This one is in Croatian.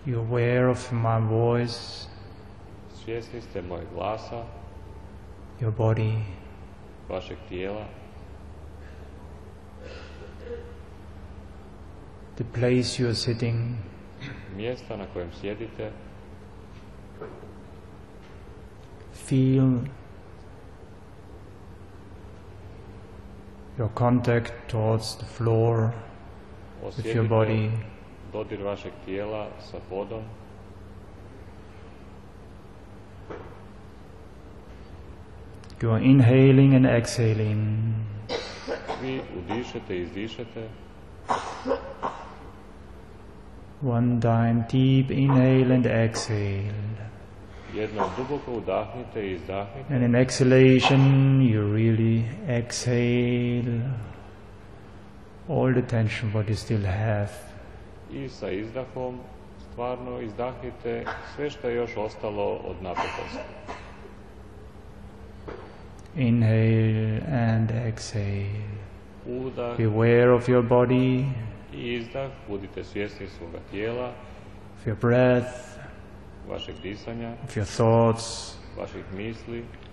You're aware of my voice, Svjesni ste mojeg glasa, your body. vašeg tijela, The place you are sitting, mjesta na kojem sjedite. feel your contact towards the floor with your body. Osjetite dodir vašeg tijela sa podom. You are inhaling and exhaling. Vi udišete i izdišete. One time, deep inhale and exhale. Jednom duboko udahnite i izdahnite. And in exhalation, you really exhale all the tension what you still have. I sa izdahom stvarno izdahnite sve što je još ostalo od napetosti. Inhale and exhale. Udah Be aware of your body, i izdah, budite svjesni svoga tijela, of your breath, vašeg disanja, of your thoughts. vaših misli.